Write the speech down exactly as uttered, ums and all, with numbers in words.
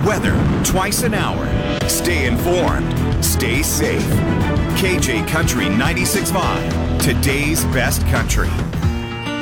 weather twice an hour. Stay informed. Stay safe. K J Country ninety-six point five, today's best country.